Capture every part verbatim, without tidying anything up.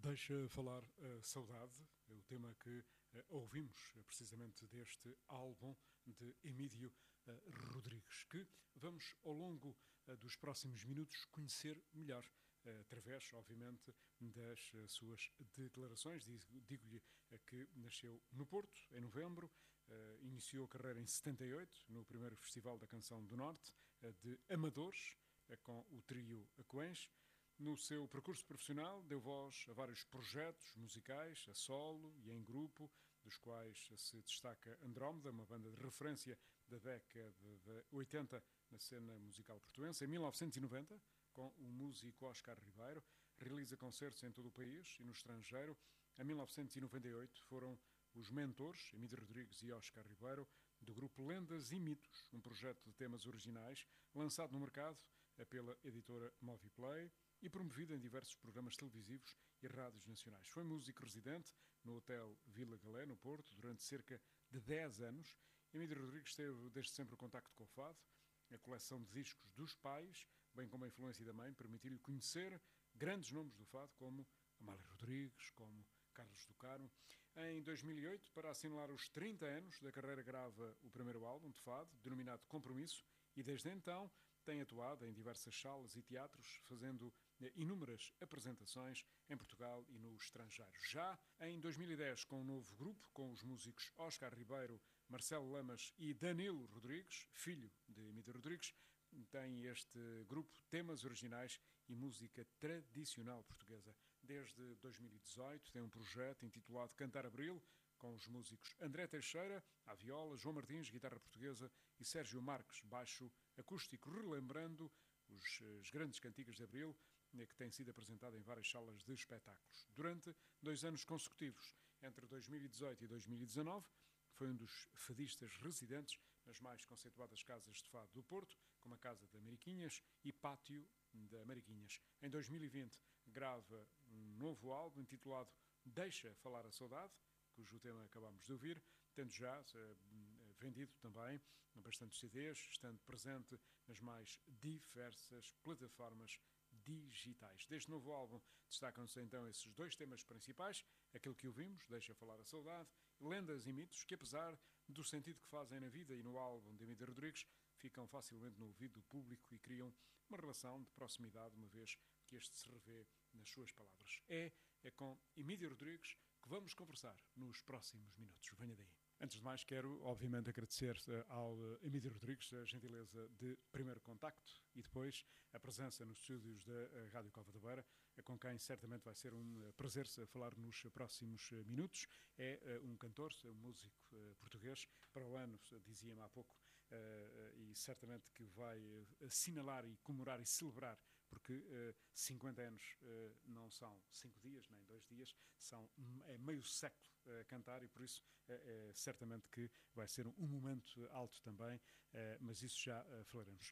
Deixa falar a saudade, é o tema que uh, ouvimos uh, precisamente deste álbum de Emílio uh, Rodrigues, que vamos ao longo uh, dos próximos minutos conhecer melhor, uh, através, obviamente, das uh, suas declarações. Digo-lhe uh, que nasceu no Porto, em novembro, uh, iniciou a carreira em setenta e oito, no primeiro Festival da Canção do Norte, uh, de Amadores, uh, com o trio Coens. No seu percurso profissional, deu voz a vários projetos musicais, a solo e em grupo, dos quais se destaca Andrómeda, uma banda de referência da década de oitenta na cena musical portuense. Em mil novecentos e noventa, com o músico Oscar Ribeiro, realiza concertos em todo o país e no estrangeiro. Em mil novecentos e noventa e oito foram os mentores, Emílio Rodrigues e Oscar Ribeiro, do grupo Lendas e Mitos, um projeto de temas originais, lançado no mercado pela editora Moviplay, e promovido em diversos programas televisivos e rádios nacionais. Foi músico residente no Hotel Vila Galé, no Porto, durante cerca de dez anos. Emílio Rodrigues teve desde sempre o contacto com o fado. A coleção de discos dos pais, bem como a influência da mãe, permitiu-lhe conhecer grandes nomes do fado, como Amália Rodrigues, como Carlos do Carmo. Em dois mil e oito, para assinalar os trinta anos da carreira, grava o primeiro álbum de fado, denominado Compromisso, e desde então tem atuado em diversas salas e teatros, fazendo inúmeras apresentações em Portugal e no estrangeiro. Já em dois mil e dez, com um novo grupo, com os músicos Oscar Ribeiro, Marcelo Lamas e Danilo Rodrigues, filho de Emílio Rodrigues, tem este grupo temas originais e música tradicional portuguesa. Desde dois mil e dezoito tem um projeto intitulado Cantar Abril, com os músicos André Teixeira, à viola, João Martins, guitarra portuguesa, e Sérgio Marques, baixo acústico, relembrando os, as grandes cantigas de Abril, que têm sido apresentado em várias salas de espetáculos. Durante dois anos consecutivos, entre dois mil e dezoito e dois mil e dezanove, foi um dos fadistas residentes nas mais conceituadas casas de fado do Porto, como a Casa de Mariquinhas e Pátio de Mariquinhas. Em dois mil e vinte, grava um novo álbum intitulado Deixa Falar a Saudade, cujo tema acabamos de ouvir, tendo já uh, vendido também bastantes C Ds, estando presente nas mais diversas plataformas digitais. Deste novo álbum destacam-se então esses dois temas principais, aquele que ouvimos, Deixa Falar a Saudade, Lendas e Mitos, que apesar do sentido que fazem na vida e no álbum de Emílio Rodrigues, ficam facilmente no ouvido do público e criam uma relação de proximidade, uma vez que este se revê nas suas palavras. É, é com Emílio Rodrigues que vamos conversar nos próximos minutos. Venha daí. Antes de mais, quero, obviamente, agradecer ao Emílio Rodrigues a gentileza de primeiro contacto e depois a presença nos estúdios da Rádio Cova da Beira, com quem certamente vai ser um prazer falar nos próximos minutos. É um cantor, um músico português, para o ano, dizia-me há pouco, e certamente que vai assinalar e comemorar e celebrar, porque cinquenta anos não são cinco dias, nem dois dias, são é meio século a cantar e por isso é certamente que vai ser um momento alto também, mas isso já falaremos.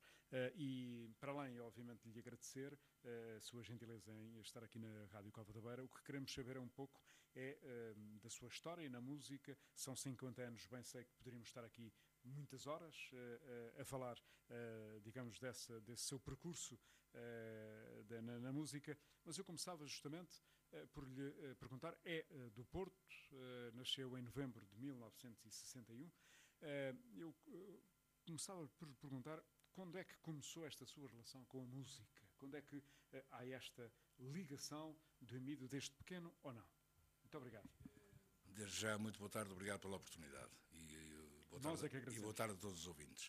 E para além, obviamente, de lhe agradecer a sua gentileza em estar aqui na Rádio Cova da Beira, o que queremos saber é um pouco é da sua história na música. São cinquenta anos, bem sei que poderíamos estar aqui muitas horas uh, uh, a falar, uh, digamos, dessa, desse seu percurso uh, de, na, na música, mas eu começava justamente uh, por lhe uh, perguntar, é uh, do Porto, uh, nasceu em novembro de mil novecentos e sessenta e um, uh, eu uh, começava por perguntar quando é que começou esta sua relação com a música, quando é que uh, há esta ligação do Emílio desde pequeno ou não? Muito obrigado. Desde já, muito boa tarde, obrigado pela oportunidade e, e, boa, Nós tarde, é que e boa tarde a todos os ouvintes.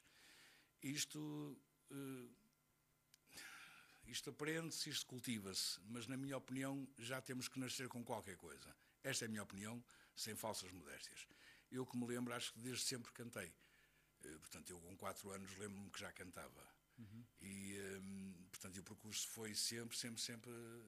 Isto, uh, isto aprende-se, isto cultiva-se, mas na minha opinião já temos que nascer com qualquer coisa. Esta é a minha opinião, sem falsas modéstias. Eu que me lembro, acho que desde sempre cantei. Uh, portanto, eu com quatro anos lembro-me que já cantava. Uhum. E, um, portanto, o percurso foi sempre, sempre, sempre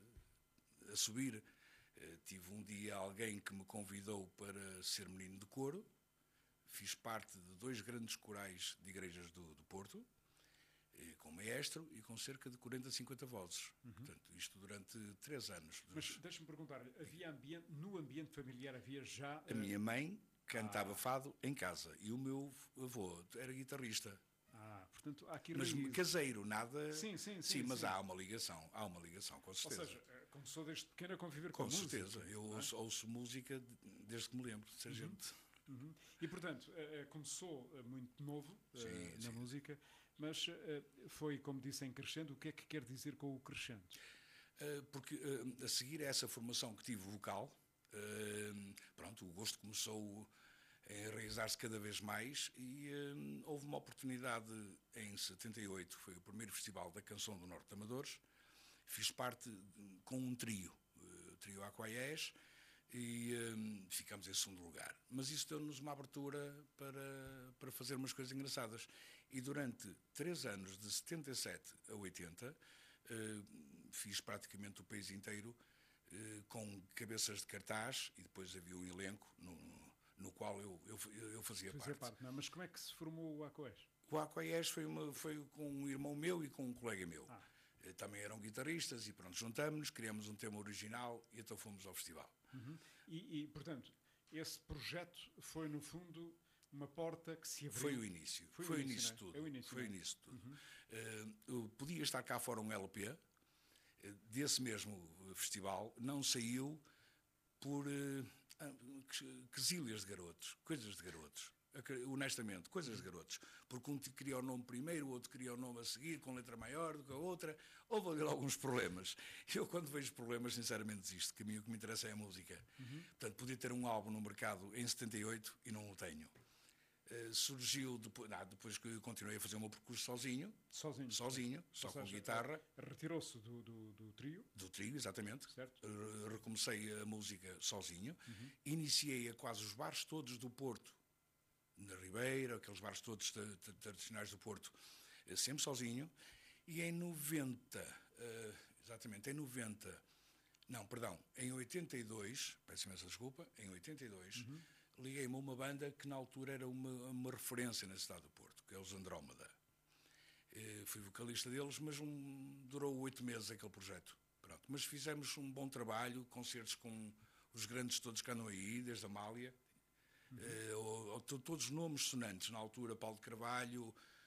a subir. Uh, tive um dia alguém que me convidou para ser menino de coro, fiz parte de dois grandes corais de igrejas do, do Porto, uh, com maestro e com cerca de quarenta, cinquenta vozes. Uhum. Portanto, isto durante três anos. Mas deixa-me perguntar, havia ambiente, no ambiente familiar havia já... Uh... A minha mãe cantava ah. fado em casa e o meu avô era guitarrista. Ah, portanto, Portanto, há aqui Mas raízes. caseiro, nada... Sim, sim, sim. Sim, mas sim. há uma ligação, há uma ligação, com certeza. Ou seja, começou desde pequeno a conviver com, com a música. Com certeza, eu ouço, é? ouço música desde que me lembro de ser uhum. gente. Uhum. E, portanto, começou muito novo sim, na sim. música, mas foi, como disse, em crescendo. O que é que quer dizer com o crescendo? Porque a seguir a essa formação que tive vocal, pronto, o gosto começou a enraizar-se cada vez mais e houve uma oportunidade em setenta e oito, foi o primeiro festival da Canção do Norte de Amadores, fiz parte com um trio, o trio Aquaiés, e um, ficamos em segundo lugar. Mas isso deu-nos uma abertura para, para fazer umas coisas engraçadas. E durante três anos, de setenta e sete a oitenta, uh, fiz praticamente o país inteiro uh, com cabeças de cartaz, e depois havia um elenco no, no qual eu, eu, eu fazia, fazia parte. parte não, mas como é que se formou o Aquaiés? O Aquaiés foi, uma, foi com um irmão meu e com um colega meu. Ah. Também eram guitarristas e pronto, juntamos-nos, criamos um tema original e então fomos ao festival. Uhum. E, e, portanto, esse projeto foi, no fundo, uma porta que se abriu. Foi o início. Foi, foi o início de tudo. É o início, foi o início de tudo. Uhum. Uh, podia estar cá fora um L P, uh, desse mesmo festival, não saiu por uh, quesilhas de garotos, coisas de garotos. Honestamente, coisas de garotos. Porque um queria o nome primeiro, o outro queria o nome a seguir, com letra maior do que a outra. Houve ali alguns problemas. Eu, quando vejo problemas, sinceramente desisto, que a mim o que me interessa é a música. Uhum. Portanto, podia ter um álbum no mercado em setenta e oito e não o tenho. Uh, surgiu, depois, não, depois que eu continuei a fazer o meu percurso sozinho. Sozinho? Sozinho, só com guitarra. Retirou-se do, do, do trio? Do trio, exatamente. Certo. Uh, recomecei a música sozinho. Uhum. Iniciei a quase os bares todos do Porto, na Ribeira, aqueles bares todos tradicionais do Porto, sempre sozinho, e em noventa, uh, exatamente, em noventa, não, perdão, em oitenta e dois, peço imensa desculpa, em oitenta e dois, uhum. liguei-me a uma banda que na altura era uma, uma referência na cidade do Porto, que é os Andrómeda. Uh, fui vocalista deles, mas um, durou oito meses aquele projeto. Pronto. Mas fizemos um bom trabalho, concertos com os grandes todos que andam aí, desde a Amália, Uhum. Uh, ou, ou, todos os nomes sonantes na altura, Paulo de Carvalho,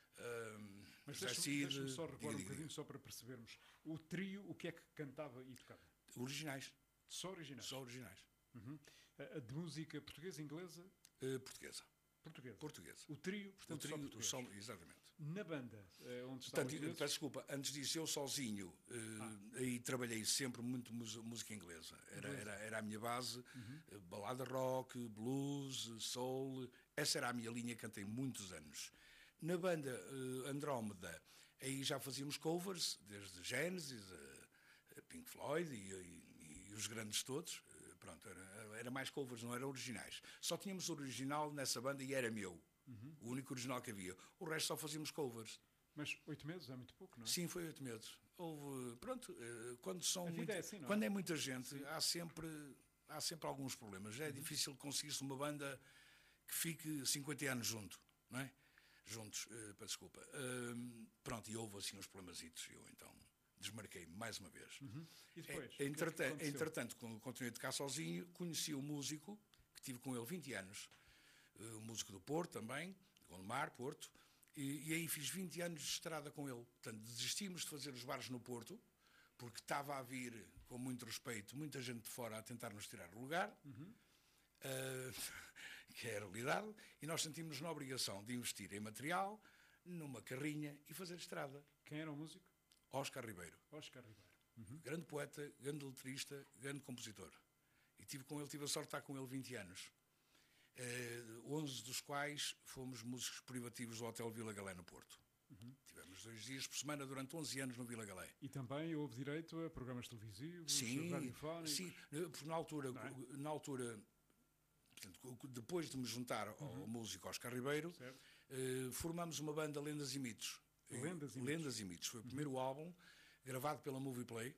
uh, mas deixa-me deixa só recuar um bocadinho só para percebermos o trio, o que é que cantava e tocava? Originais. Só originais? Só originais. Uhum. Uh, de música portuguesa, inglesa? Uh, portuguesa. Portuguesa. Portuguesa. O trio, portanto, o trio, só português. Só, exatamente. Na banda, uh, onde está Portanto, peço desculpa, antes disso eu sozinho, uh, ah. aí trabalhei sempre muito música inglesa. Era, era, era a minha base, uhum. uh, balada rock, blues, soul, essa era a minha linha, cantei muitos anos. Na banda uh, Andrómeda, aí já fazíamos covers, desde Genesis, uh, Pink Floyd e, e, e os grandes todos. Uh, pronto, era, era mais covers, não eram originais. Só tínhamos o original nessa banda e era meu. Uhum. O único original que havia. O resto só fazíamos covers. Mas oito meses é muito pouco, não é? Sim, foi oito meses. Houve, pronto, quando são muita, é assim, não quando é? é muita gente, há sempre, há sempre alguns problemas. Já é uhum. difícil conseguir-se uma banda que fique cinquenta anos junto, não é? Juntos, uh, para desculpa. Uh, pronto, e houve assim uns problemazitos. Eu então desmarquei-me mais uma vez. Uhum. E depois? É, entretanto, que é que entretanto, continuei a tocar sozinho, conheci um músico que tive com ele vinte anos. O músico do Porto também, Gondomar, Porto, e, e aí fiz vinte anos de estrada com ele. Portanto, desistimos de fazer os bares no Porto, porque estava a vir, com muito respeito, muita gente de fora a tentar nos tirar o lugar, uhum. uh, que é a realidade, e nós sentimos na obrigação de investir em material, numa carrinha e fazer estrada. Quem era o músico? Oscar Ribeiro. Oscar Ribeiro. Uhum. Grande poeta, grande letrista, grande compositor. E tive com ele, tive a sorte de estar com ele vinte anos. Uh, onze dos quais fomos músicos privativos do Hotel Vila Galé no Porto. Uhum. Tivemos dois dias por semana durante onze anos no Vila Galé. E também houve direito a programas televisivos, sim, radiofónicos? Sim, porque na altura, é? na altura portanto, depois de me juntar ao uhum. músico Oscar Ribeiro, uh, formamos uma banda Lendas e Mitos. Lendas e, Lendas Mitos. e Mitos. Foi o primeiro uhum. álbum gravado pela Movieplay.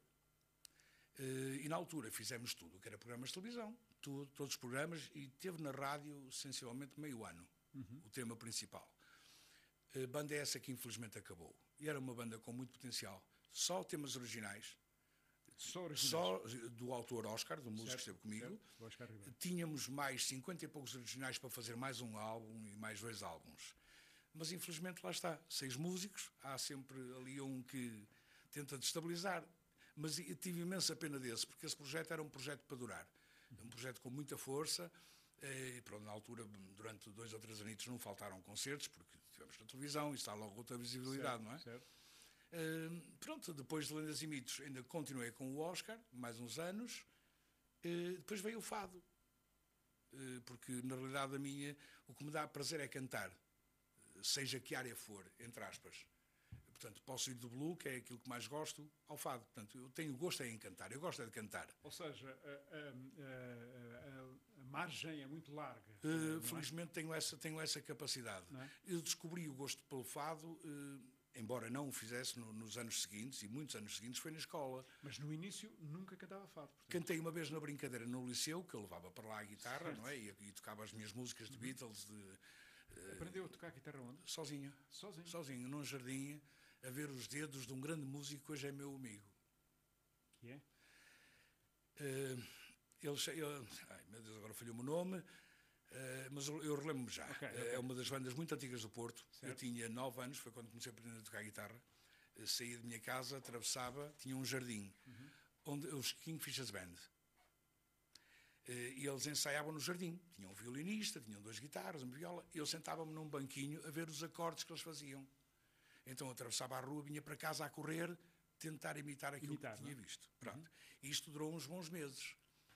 Uh, e na altura fizemos tudo, que era programas de televisão. Tudo, todos os programas, e teve na rádio sensivelmente meio ano, uhum. o tema principal. A banda é essa que infelizmente acabou. E era uma banda com muito potencial. Só temas originais. Só originais? Só do autor Oscar, do músico que esteve comigo. Certo. Tínhamos mais cinquenta e poucos originais para fazer mais um álbum e mais dois álbuns. Mas infelizmente lá está, seis músicos, há sempre ali um que tenta destabilizar, mas eu tive imensa pena desse, porque esse projeto era um projeto para durar, um projeto com muita força, e pronto, na altura, durante dois ou três anitos não faltaram concertos, porque tivemos na televisão e está logo outra visibilidade, certo, não é? Certo. Uh, pronto, depois de Lendas e Mitos ainda continuei com o Oscar, mais uns anos, uh, depois veio o fado, uh, porque na realidade a minha, o que me dá prazer é cantar, seja que área for, entre aspas. Portanto, posso ir do blue, que é aquilo que mais gosto, ao fado. Portanto, eu tenho gosto é em cantar, eu gosto é de cantar. Ou seja, a, a, a, a margem é muito larga. Uh, felizmente é? tenho, essa, tenho essa capacidade. É? Eu descobri o gosto pelo fado, uh, embora não o fizesse no, nos anos seguintes, e muitos anos seguintes foi na escola. Mas no início nunca cantava fado. Portanto. Cantei uma vez na brincadeira no liceu, que eu levava para lá a guitarra, certo. Não é? E, e tocava as minhas músicas de Beatles, de... Aprendeu a tocar a guitarra onde? Sozinho. Sozinho? Sozinho, num jardim, a ver os dedos de um grande músico que hoje é meu amigo. Que é? Uh, ele, ele, ai, meu Deus, agora falhou-me o nome, uh, mas eu, eu relembro-me já. Okay, okay. É uma das bandas muito antigas do Porto. Certo. Eu tinha nove anos, foi quando comecei a aprender a tocar guitarra. Uh, saía de minha casa, atravessava, tinha um jardim, uhum. onde os Kingfishers Band. E eles ensaiavam no jardim. Tinham um violinista, tinham duas guitarras, uma viola. E eu sentava-me num banquinho a ver os acordes que eles faziam. Então eu atravessava a rua, vinha para casa a correr, tentar imitar aquilo imitar, que tinha não? visto. Pronto. Uhum. E isto durou uns bons meses.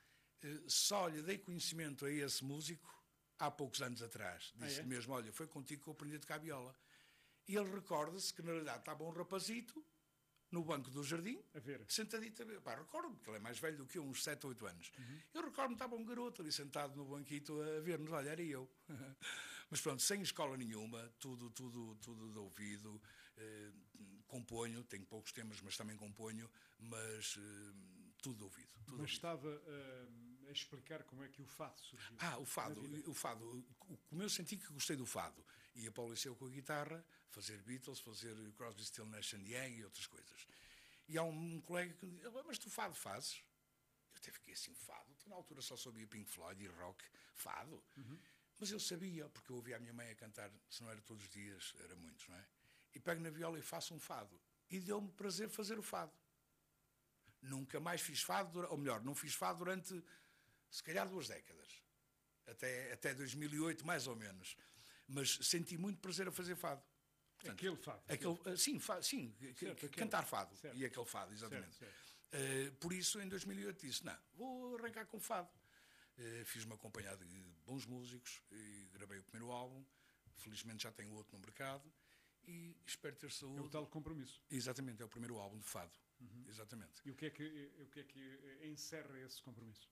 Só lhe dei conhecimento a esse músico há poucos anos atrás. Disse-lhe ah, é? mesmo, olha, foi contigo que eu aprendi a tocar viola. E ele recorda-se que na realidade estava um rapazito no banco do jardim, a ver. sentadito a ver. Pá, recordo-me que ele é mais velho do que eu, uns sete, oito anos. Uhum. Eu recordo-me que estava um garoto ali sentado no banquito a ver-nos, olha, era eu. Mas pronto, sem escola nenhuma, tudo, tudo, tudo de ouvido, eh, componho, tenho poucos temas, mas também componho, mas eh, tudo de ouvido. Tudo mas ouvido. Estava uh, a explicar como é que o fado surgiu. Ah, o fado, o fado, como eu senti que gostei do fado, ia para o liceu com a guitarra, fazer Beatles, fazer Crosby, Stills, Nash and Young e outras coisas. E há um, um colega que me diz, mas tu fado fazes? Eu até fiquei assim, fado? Tu na altura só sabia Pink Floyd e rock, fado? Uhum. Mas eu sabia, porque eu ouvia a minha mãe a cantar, se não era todos os dias, era muitos, não é? E pego na viola e faço um fado. E deu-me prazer fazer o fado. Nunca mais fiz fado, ou melhor, não fiz fado durante, se calhar, duas décadas. Até, até dois mil e oito, mais ou menos. Mas senti muito prazer a fazer fado. Portanto, aquele fado. Aquele, sim, fa, sim certo, cantar fado. Certo. E aquele fado, exatamente. Certo, certo. Uh, por isso, em dois mil e oito, disse, não, vou arrancar com fado. Uh, Fiz-me acompanhado de bons músicos, e gravei o primeiro álbum. Felizmente já tenho outro no mercado. E espero ter saúde. É o tal compromisso. Exatamente, é o primeiro álbum de fado. Uhum. Exatamente. E o que, é que, o que é que encerra esse compromisso?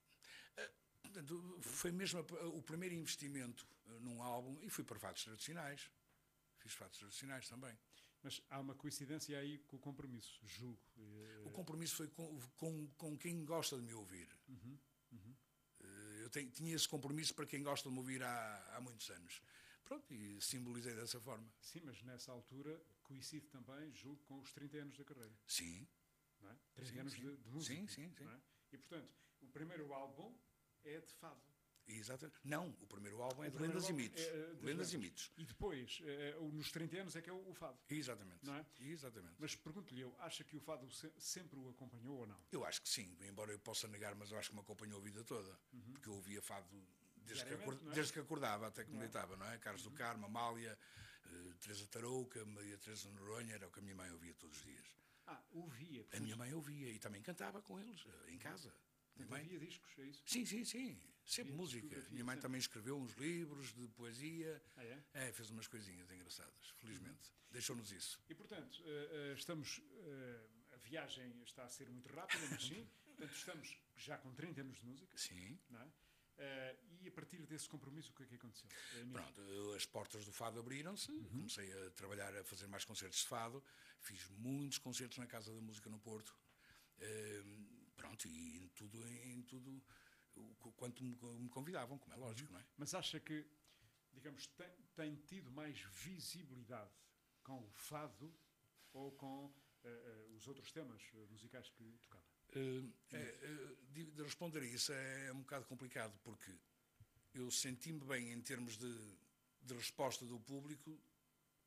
Uh, foi mesmo o primeiro investimento num álbum, e fui para fados tradicionais. Fiz fados tradicionais também. Mas há uma coincidência aí com o compromisso, julgo. O compromisso foi com, com, com quem gosta de me ouvir. Uhum. Uhum. Eu tenho, tinha esse compromisso para quem gosta de me ouvir há, há muitos anos. Pronto, e simbolizei dessa forma. Sim, mas nessa altura coincide também, julgo, com os trinta anos da carreira. Sim. Não é? trinta sim, anos sim. De, de música. Sim, sim, sim. Não é? E, portanto, o primeiro álbum é de fado. Exatamente. Não, o primeiro álbum é de Lendas e Mitos. É, de Lendas e Mitos. E depois, é, nos trinta anos, é que é o, o fado. Exatamente. Não é? Exatamente. Mas pergunto-lhe eu, acha que o fado se, sempre o acompanhou ou não? Eu acho que sim, embora eu possa negar, mas eu acho que me acompanhou a vida toda. Uhum. Porque eu ouvia fado desde, que, acord... é? desde que acordava até que me deitava, não é? Carlos uhum. do Carmo, Amália, uh, Teresa Tarouca, Maria Teresa Noronha, era o que a minha mãe ouvia todos os dias. Ah, ouvia? A minha mãe ouvia e também cantava com eles, em casa. Então havia discos, é isso? Sim, sim, sim. Sempre música. Minha mãe sempre. também escreveu uns livros de poesia. Ah, é? É, fez umas coisinhas engraçadas, felizmente. Uhum. Deixou-nos isso. E, portanto, uh, estamos... Uh, a viagem está a ser muito rápida, mas sim. Portanto, estamos já com trinta anos de música. Sim. Não é? Uh, e a partir desse compromisso, o que é que aconteceu? Pronto, as portas do fado abriram-se. Uhum. Comecei a trabalhar, a fazer mais concertos de fado. Fiz muitos concertos na Casa da Música no Porto. Uh, pronto, e em tudo... Em tudo quanto me convidavam, como é lógico, não é? Mas acha que, digamos, tem, tem tido mais visibilidade com o fado ou com uh, uh, os outros temas musicais que tocava? Uh, é, de, de responder a isso é um bocado complicado, porque eu senti-me bem em termos de, de resposta do público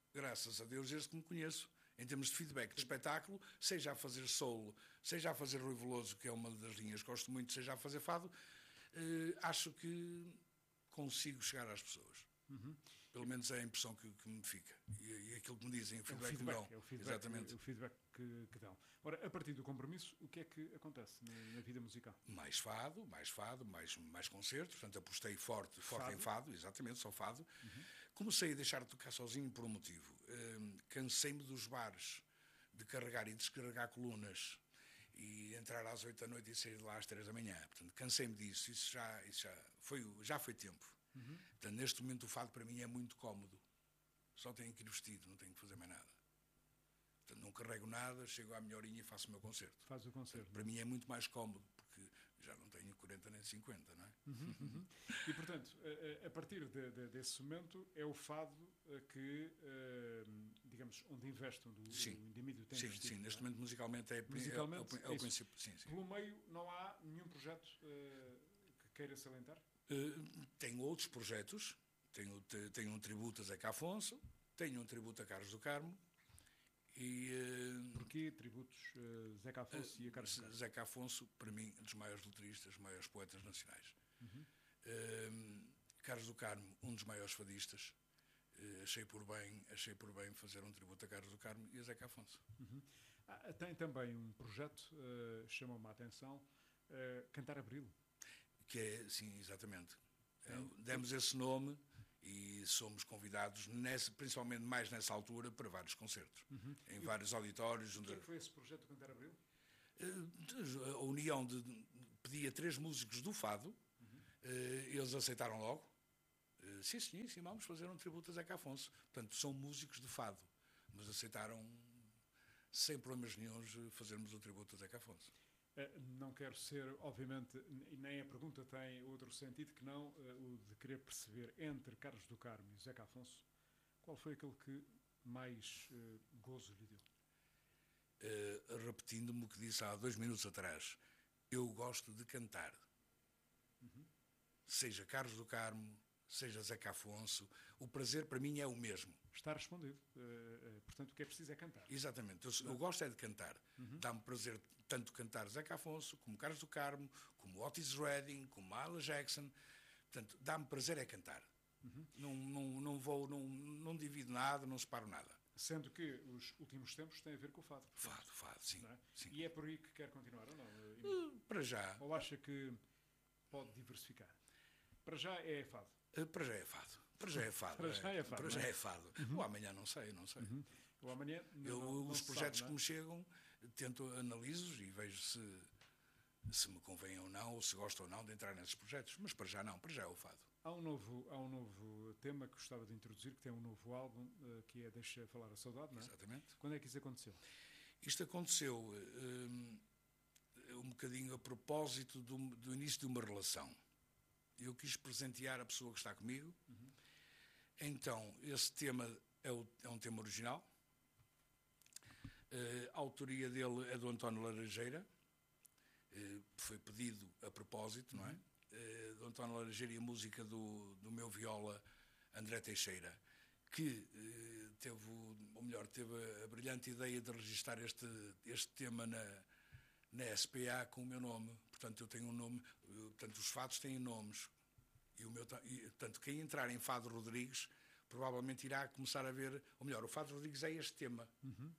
graças a Deus, desde que me conheço, em termos de feedback de espetáculo, seja a fazer soul, seja a fazer Rui Veloso, que é uma das linhas que gosto muito, seja a fazer fado, eh, acho que consigo chegar às pessoas. Uhum. Pelo menos é a impressão que, que me fica. E, e aquilo que me dizem, o feedback, é o que me feedback, dão. é o feedback, Exatamente. O feedback que, que dão. Ora, a partir do compromisso, o que é que acontece na, na vida musical? Mais fado, mais fado, mais, mais concertos. Portanto, apostei forte, forte Fado. em fado, exatamente, só fado. Uhum. Comecei a deixar de tocar sozinho por um motivo. Um, cansei-me dos bares, de carregar e descarregar colunas e entrar às oito da noite e sair de lá às três da manhã. Portanto, cansei-me disso. Isso já, isso já, foi, já foi tempo. Uhum. Portanto, neste momento o fado para mim é muito cómodo. Só tenho que ir vestido, não tenho que fazer mais nada. Portanto, não carrego nada, chego à minha horinha e faço o meu concerto. Faz o concerto. Portanto, para mim é muito mais cómodo, porque já não tenho quarenta nem cinquenta, não é? Uhum, uhum. E, portanto, a, a partir de, de, desse momento, é o fado que, uh, digamos, onde investe, onde o, sim. o indivíduo tem sim, investido. Sim, neste momento musicalmente é, musicalmente, é, é, é o, é o princípio. Sim, sim. Pelo meio, não há nenhum projeto uh, que queira salientar? Uh, tenho outros projetos. Tenho, tenho um tributo a Zeca Afonso, tenho um tributo a Carlos do Carmo. E, uh, Porquê tributos uh, Zeca Afonso uh, e a Carlos do Carmo? Zeca Afonso, para mim, um dos maiores letristas, maiores poetas nacionais. Uhum. Uh, Carlos do Carmo, um dos maiores fadistas. Uh, achei por bem, achei por bem fazer um tributo a Carlos do Carmo e a Zeca Afonso. Uhum. Ah, tem também um projeto, uh, chamou-me a atenção, uh, Cantar Abril. Que é, sim, exatamente. Uh, demos esse nome e somos convidados, nesse, principalmente mais nessa altura, para vários concertos, uhum. em e vários auditórios. O que é que foi esse projeto do Cantar Abril? Uh, a união de, de, pedia três músicos do fado, uhum. uh, eles aceitaram logo. Uh, sim, sim, sim, vamos fazer um tributo a Zeca Afonso. Portanto, são músicos de fado, mas aceitaram sem problemas nenhuns fazermos o tributo a Zeca Afonso. Uh, não quero ser, obviamente, nem a pergunta tem outro sentido que não uh, o de querer perceber entre Carlos do Carmo e Zeca Afonso, qual foi aquele que mais uh, gozo lhe deu? Uh, repetindo-me o que disse há dois minutos atrás, eu gosto de cantar. Uhum. Seja Carlos do Carmo, seja Zeca Afonso, o prazer para mim é o mesmo. Está respondido. Uh, uh, portanto, o que é preciso é cantar. Exatamente. Eu, eu gosto é de cantar. Uhum. Dá-me prazer tanto cantar Zeca Afonso, como Carlos do Carmo, como Otis Redding, como Alan Jackson. Portanto, dá-me prazer é cantar. Uhum. Não, não, não vou, não, não divido nada, não separo nada. Sendo que os últimos tempos têm a ver com o fado. Portanto, fado, fado, sim, é? sim. E é por aí que quer continuar, ou não? Uh, para já. Ou acha que pode diversificar? Para já é fado. Uh, para já é fado. Para já é fado. Para já é fado. Para já é fado. Uhum. O amanhã não sei, não sei. Uhum. O amanhã não, Eu, não, não os projetos sabe, que me chegam, tento analiso-os e vejo se, se me convém ou não, ou se gosto ou não de entrar nesses projetos. Mas para já não, para já é o fado. Há um novo, há um novo tema que gostava de introduzir, que tem um novo álbum, uh, que é Deixa Falar a Saudade, não é? Exatamente. Quando é que isso aconteceu? Isto aconteceu um, um bocadinho a propósito do, do início de uma relação. Eu quis presentear a pessoa que está comigo. Uhum. Então, esse tema é, o, é um tema original. Uh, a autoria dele é do António Laranjeira. Uh, foi pedido a propósito, uhum. não é? Uh, do António Laranjeira e a música do, do meu viola André Teixeira, que uh, teve, ou melhor, teve a, a brilhante ideia de registrar este, este tema na, na S P A com o meu nome. Portanto, eu tenho um nome, uh, portanto, os fados têm nomes. E o meu, e, portanto, quem entrar em Fado Rodrigues provavelmente irá começar a ver, ou melhor, o Fado Rodrigues é este tema. Uhum.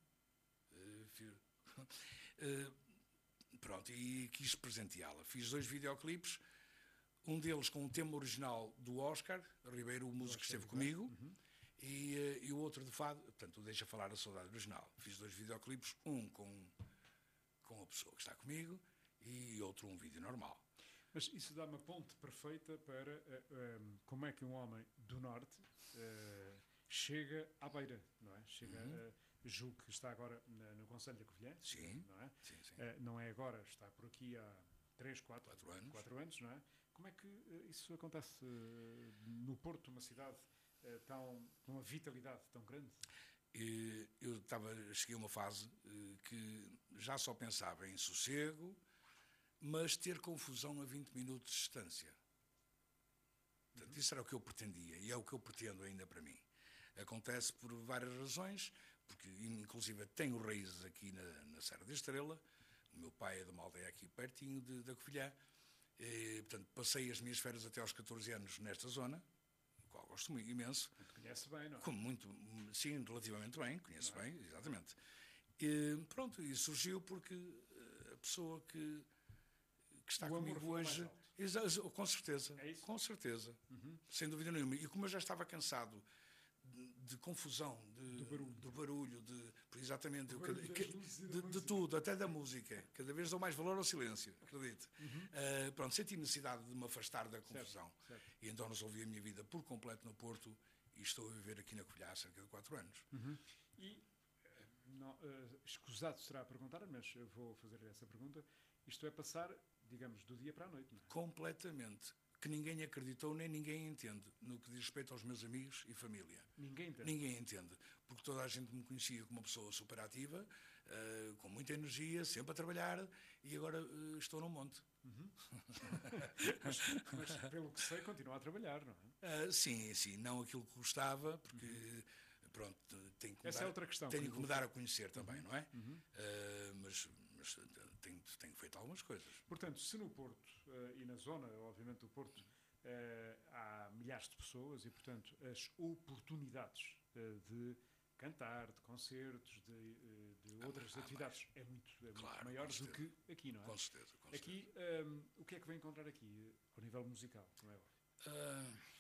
Uh, uh, pronto, e quis presenteá-la. Fiz dois videoclipes. Um deles com o tema original do Oscar Ribeiro, o músico que esteve comigo, uhum. e, uh, e o outro de fado, portanto, Deixa Falar a Saudade original. Fiz dois videoclipes, um com, com a pessoa que está comigo e outro um vídeo normal. Mas isso dá uma ponte perfeita para uh, um, como é que um homem do Norte uh, chega à beira, não é? Chega, uhum. uh, julgo que está agora na, no Conselho da Covilhã, sim, não é? Sim, sim. Uh, não é agora, está por aqui há três, quatro, quatro anos. quatro anos, não é? Como é que uh, isso acontece uh, no Porto, uma cidade uh, tão, com uma vitalidade tão grande? E eu estava, cheguei a uma fase uh, que já só pensava em sossego, mas ter confusão a vinte minutos de distância. Portanto, isso era o que eu pretendia e é o que eu pretendo ainda para mim. Acontece por várias razões, porque inclusive tenho raízes aqui na, na Serra da Estrela. O meu pai é de uma aldeia aqui pertinho de, da Covilhã. E, portanto, passei as minhas férias até aos catorze anos nesta zona, do qual gosto muito, imenso. Conhece bem, não é? Como muito, sim, relativamente bem, conheço bem, exatamente. E, pronto, e surgiu porque a pessoa que, que está o comigo hoje... Exato, com certeza, é isso? com certeza, uhum. sem dúvida nenhuma. E como eu já estava cansado de, de confusão, de, do barulho, do barulho de, exatamente, eu, barulho que, de, de tudo, até da música. Cada vez dou mais valor ao silêncio, acredito. Uhum. Uh, pronto, senti necessidade de me afastar da confusão. Certo, certo. E então resolvi a minha vida por completo no Porto e estou a viver aqui na Covilhã há cerca de quatro anos. Uhum. E, não, uh, escusado será a perguntar, mas eu vou fazer essa pergunta. Isto é passar, digamos, do dia para a noite, não é? Completamente. Que ninguém acreditou, nem ninguém entende, no que diz respeito aos meus amigos e família. Ninguém entende? Ninguém entende. Porque toda a gente me conhecia como uma pessoa super ativa, uh, com muita energia, sempre a trabalhar, e agora uh, estou num monte. Uhum. mas, mas, pelo que sei, continua a trabalhar, não é? Uh, sim, sim. Não aquilo que gostava, porque... Uhum. Pronto, tenho que, Essa dar, é outra questão, tenho que me dar a conhecer uhum. também, não é? Uhum. Uh, mas mas tenho, tenho feito algumas coisas. Portanto, se no Porto uh, e na zona, obviamente, do Porto, uh, há milhares de pessoas e, portanto, as oportunidades uh, de cantar, de concertos, de, uh, de outras ah, atividades é muito, é claro, muito maior do que aqui, não é? Com certeza. Com aqui, um, o que é que vai encontrar aqui, ao nível musical, não é? Uh...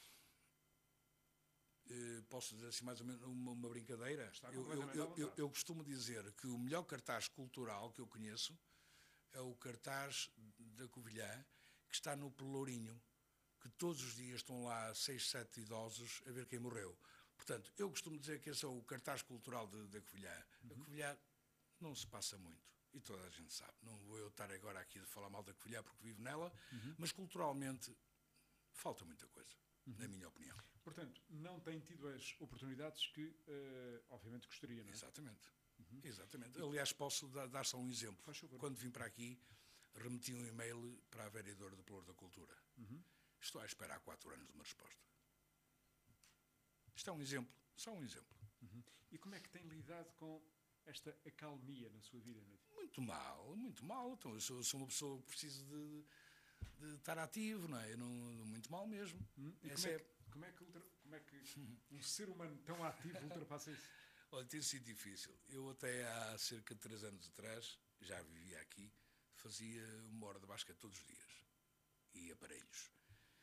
Uh, posso dizer assim mais ou menos uma, uma brincadeira? Eu, eu, eu, eu, eu costumo dizer que o melhor cartaz cultural que eu conheço é o cartaz da Covilhã, que está no Pelourinho, que todos os dias estão lá seis, sete idosos a ver quem morreu. Portanto, eu costumo dizer que esse é o cartaz cultural de, da Covilhã. Uhum. A Covilhã não se passa muito, e toda a gente sabe. Não vou eu estar agora aqui a falar mal da Covilhã porque vivo nela, uhum. mas culturalmente falta muita coisa, uhum. na minha opinião. Portanto, não tem tido as oportunidades que, uh, obviamente, gostaria, não é? Exatamente. Uhum. Exatamente. Aliás, posso dar, dar só um exemplo. Quando vim para aqui, remeti um e-mail para a vereadora do Pelouro da Cultura. Uhum. Estou a esperar há quatro anos de uma resposta. Isto é um exemplo. Só um exemplo. Uhum. E como é que tem lidado com esta acalmia na sua vida, Nath? Muito mal, muito mal. Então, eu sou, sou uma pessoa que preciso de, de estar ativo, não é? Eu não, muito mal mesmo. Uhum. E como é, que, como, é que ultra, como é que um ser humano tão ativo ultrapassa isso? Olha, tem sido difícil. Eu até há cerca de três anos atrás, já vivia aqui, fazia uma hora de basquete todos os dias. E aparelhos.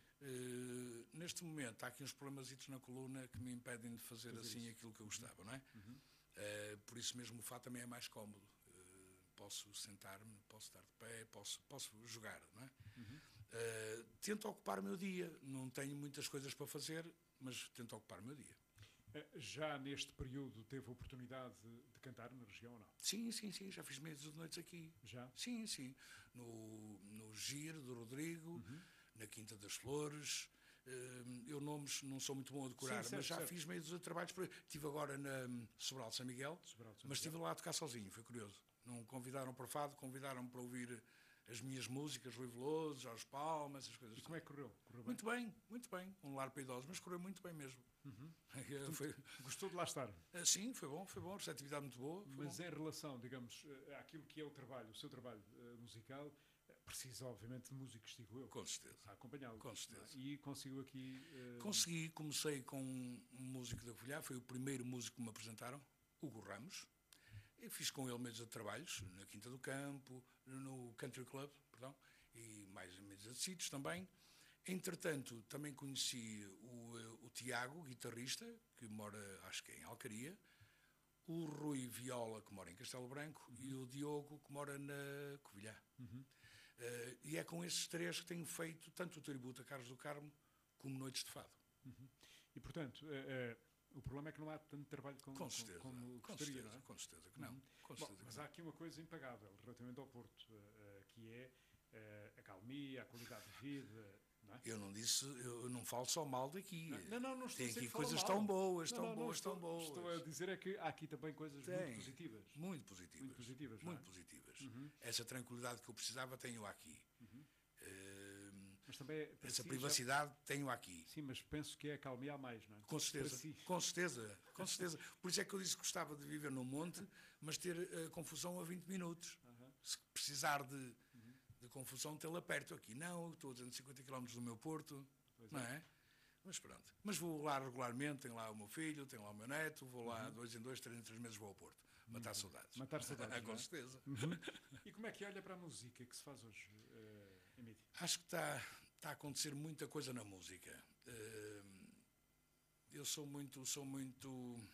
Uh, neste momento, há aqui uns problemazitos na coluna que me impedem de fazer, fazer assim isso. Aquilo que eu gostava, não é? Uhum. Uh, por isso mesmo o fato também é mais cómodo. Uh, posso sentar-me, posso estar de pé, posso, posso jogar, não é? Uhum. Uh, tento ocupar o meu dia. Não tenho muitas coisas para fazer, mas tento ocupar o meu dia. Já neste período teve a oportunidade de cantar na região ou não? Sim, sim, sim. Já fiz meses de noites aqui. Já? Sim, sim. No, no Giro do Rodrigo, uhum. na Quinta das Flores. Eu nomes não sou muito bom a decorar, sim, certo, mas já certo. Fiz meios de trabalhos. Por... Estive agora na Sobral de São Miguel, Sobral de São mas Miguel. Estive lá a tocar sozinho. Foi curioso. Não convidaram para fado, convidaram para ouvir as minhas músicas, Rui Veloso, Jorge Palma, essas coisas. E como é que correu? Correu bem? Muito bem, muito bem. Um lar para idosos, mas correu muito bem mesmo. Uhum. Foi... Gostou de lá estar? Sim, foi bom, foi bom. A receptividade muito boa. Mas bom. Em relação, digamos, àquilo que é o trabalho, o seu trabalho uh, musical, precisa, obviamente, de músicos, digo eu. Com certeza. A acompanhá-lo. Com certeza. E conseguiu aqui... Uh... Consegui, comecei com um músico da Covilhã, foi o primeiro músico que me apresentaram, Hugo Ramos. Eu fiz com ele meses de trabalhos, na Quinta do Campo, no Country Club, perdão, e mais meses de sítios também. Entretanto, também conheci o, o Tiago, guitarrista, que mora, acho que é em Alcaria, o Rui Viola, que mora em Castelo Branco, uhum. e o Diogo, que mora na Covilhã. Uhum. Uh, e é com esses três que tenho feito tanto o tributo a Carlos do Carmo como Noites de Fado. Uhum. E, portanto, uh, uh, o problema é que não há tanto trabalho com, com certeza, com, como com gostaria, certeza, não é? Com certeza que não. Uhum. Com Bom, certeza mas que há não. aqui uma coisa impagável relativamente ao Porto, uh, uh, que é uh, a calmia, a qualidade de vida... Não é? Eu não disse, eu não falo só mal daqui. Não, não, não estou Tem a dizer aqui que coisas mal. tão boas, não, tão não, boas, não, estou, tão boas. Estou a dizer é que há aqui também coisas Tem, muito positivas. Muito positivas. Muito positivas. Muito é? positivas. Uhum. Essa tranquilidade que eu precisava tenho aqui. Uhum. Uh, Mas também é, essa si, privacidade já... tenho aqui. Sim, mas penso que é acalmear mais, não é? Com certeza, si. com certeza, com certeza. Por isso é que eu disse que gostava de viver no monte, mas ter uh, confusão a vinte minutos. Uhum. Se precisar de, uhum. de confusão, tê-la perto. Aqui não, estou a duzentos e cinquenta quilómetros do meu Porto, pois não é? é? Mas pronto. Mas vou lá regularmente, tenho lá o meu filho, tenho lá o meu neto, vou lá uhum. dois em dois, três em três meses vou ao Porto. Matar uhum. saudades. Matar saudades. Com é? certeza. Uhum. E como é que olha para a música que se faz hoje, uh, Emílio? Acho que está, está a acontecer muita coisa na música. Uh, eu sou muito, sou muito...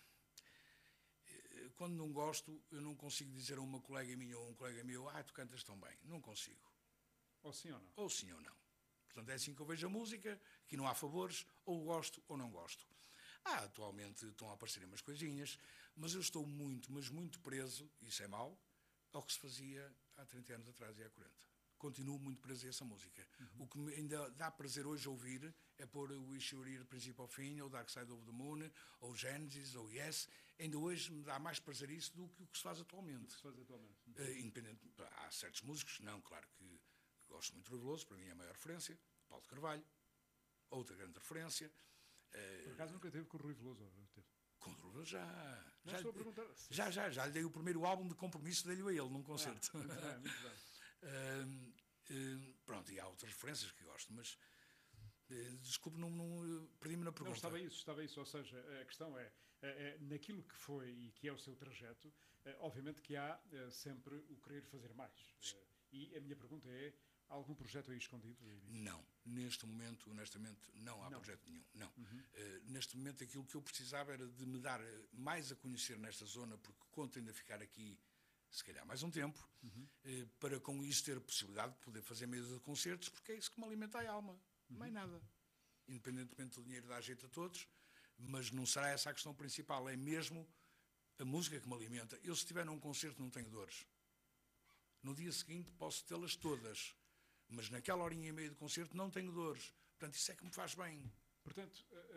Uh, quando não gosto, eu não consigo dizer a uma colega minha ou a um colega meu, ah, tu cantas tão bem. Não consigo. Ou sim ou não? Ou sim ou não. Portanto, é assim que eu vejo a música, que não há favores, ou gosto ou não gosto. Ah, atualmente estão a aparecer umas coisinhas, mas eu estou muito, mas muito preso, isso é mau, ao que se fazia há trinta anos atrás e há quarenta. Continuo muito preso a essa música. Uhum. O que me ainda dá prazer hoje ouvir é pôr o Wish You Were Here, Princípio ao Fim, ou Dark Side of the Moon, ou Genesis, ou Yes. Ainda hoje me dá mais prazer isso do que o que se faz atualmente. O que se faz atualmente. Uhum. Uh, independente, há certos músicos, não, claro que gosto muito do Veloso, para mim é a maior referência. Paulo de Carvalho, outra grande referência. Por acaso nunca teve com o Rui Veloso? Teve? Com o Rui Veloso já. Não já, estou a perguntar. Já, já, já lhe dei o primeiro álbum de compromisso dele a ele, num concerto. Ah, muito bem, muito bem. uh, uh, pronto, e há outras referências que gosto, mas uh, desculpe, não, não perdi-me na pergunta. Não, estava isso, estava isso. Ou seja, a questão é, é, é naquilo que foi e que é o seu trajeto, é, obviamente que há é, sempre o querer fazer mais. É, e a minha pergunta é, há algum projeto aí escondido? Não. Neste momento, honestamente, não há não. projeto nenhum. Não. Uhum. Uh, neste momento, aquilo que eu precisava era de me dar mais a conhecer nesta zona, porque conto ainda ficar aqui, se calhar, mais um tempo, uhum. uh, para com isso ter a possibilidade de poder fazer mesas de concertos, porque é isso que me alimenta a alma. Uhum. Mais nada. Independentemente do dinheiro dar jeito a todos, mas não será essa a questão principal. É mesmo a música que me alimenta. Eu, se estiver num concerto, não tenho dores. No dia seguinte, posso tê-las todas. Mas naquela horinha e meia de concerto não tenho dores. Portanto, isso é que me faz bem. Portanto,